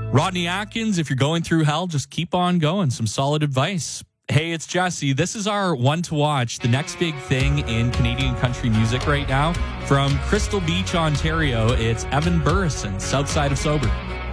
Rodney Atkins, if you're going through hell, just keep on going. Some solid advice. Hey, it's Jesse. This is our one to watch. The next big thing in Canadian country music right now. From Crystal Beach, Ontario, it's Evan Burrison, South Side of Sober.